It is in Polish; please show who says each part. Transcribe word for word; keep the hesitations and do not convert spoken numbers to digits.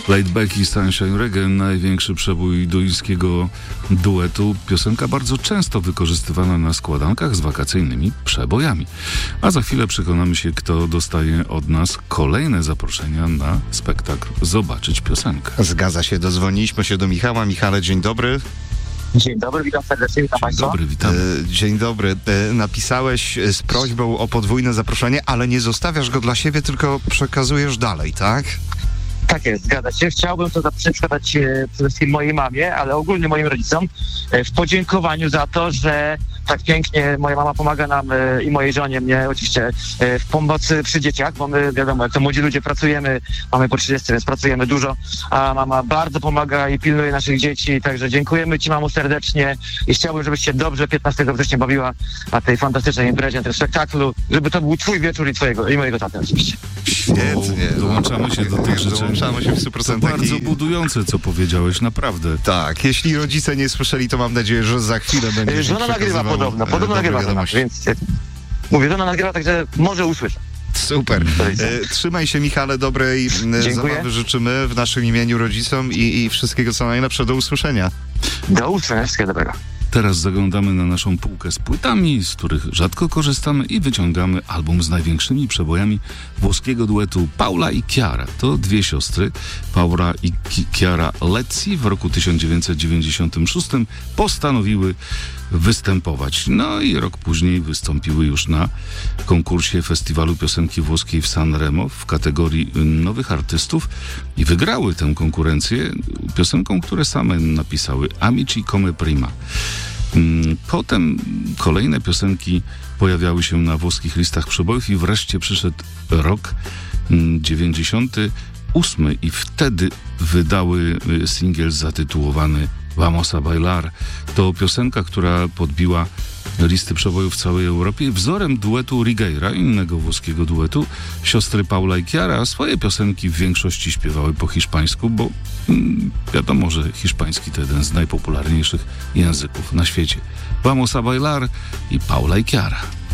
Speaker 1: Laidback i Sunshine Reggae, największy przebój duńskiego duetu. Piosenka bardzo często wykorzystywana na składankach z wakacyjnymi przebojami. A za chwilę przekonamy się, kto dostaje od nas kolejne zaproszenia na spektakl Zobaczyć piosenkę.
Speaker 2: Zgadza się, dozwoniliśmy się do Michała. Michale, dzień dobry.
Speaker 3: Dzień dobry, witam serdecznie, witam Państwa.
Speaker 1: Dzień dobry, witamy.
Speaker 2: E, dzień dobry. E, napisałeś z prośbą o podwójne zaproszenie, ale nie zostawiasz go dla siebie, tylko przekazujesz dalej, tak?
Speaker 3: Tak jest, zgadza się. Chciałbym to przekazać e, przede wszystkim mojej mamie, ale ogólnie moim rodzicom e, w podziękowaniu za to, że tak pięknie moja mama pomaga nam e, i mojej żonie, mnie oczywiście e, w pomocy przy dzieciach, bo my wiadomo, jak to młodzi ludzie pracujemy, mamy po trzydziestu, więc pracujemy dużo, a mama bardzo pomaga i pilnuje naszych dzieci, także dziękujemy Ci, mamo, serdecznie i chciałbym, żebyś się dobrze piętnastego września bawiła na tej fantastycznej imprezie, na tym spektaklu, żeby to był Twój wieczór i Twojego, i mojego taty oczywiście.
Speaker 2: Świetnie.
Speaker 1: O, dołączamy się do tych życzeń.
Speaker 2: Dołączamy się w stu
Speaker 1: To
Speaker 2: procentach.
Speaker 1: bardzo
Speaker 2: I-
Speaker 1: budujące, co powiedziałeś, naprawdę.
Speaker 2: Tak, jeśli rodzice nie słyszeli, to mam nadzieję, że za chwilę będzie
Speaker 3: E, Żona nagrywa podobno, podobno nagrywa żona, więc e, mówię, żona nagrywa, także może usłyszę.
Speaker 2: Super. E, trzymaj się, Michale, dobrej e,
Speaker 3: Dziękuję.
Speaker 2: zabawy życzymy w naszym imieniu rodzicom i, i wszystkiego co najlepsze. Do usłyszenia.
Speaker 3: Do usłyszenia, wszystkiego dobrego.
Speaker 1: Teraz zaglądamy na naszą półkę z płytami, z których rzadko korzystamy i wyciągamy album z największymi przebojami włoskiego duetu Paula i Chiara. To dwie siostry, Paula i Ki- Chiara Lezzi, w roku tysiąc dziewięćset dziewięćdziesiątym szóstym postanowiły występować. No i rok później wystąpiły już na konkursie Festiwalu Piosenki Włoskiej w Sanremo w kategorii nowych artystów i wygrały tę konkurencję piosenką, które same napisały, Amici come prima. Mm, Potem kolejne piosenki pojawiały się na włoskich listach przebojów i wreszcie przyszedł rok mm, dziewięćdziesiąty ósmy i wtedy wydały y, singiel zatytułowany Vamos a bailar. To piosenka, która podbiła listy przebojów w całej Europie. Wzorem duetu Righeira, innego włoskiego duetu, siostry Paula i Chiara swoje piosenki w większości śpiewały po hiszpańsku, bo mm, wiadomo, że hiszpański to jeden z najpopularniejszych języków na świecie. Vamos a bailar i Paula i Chiara.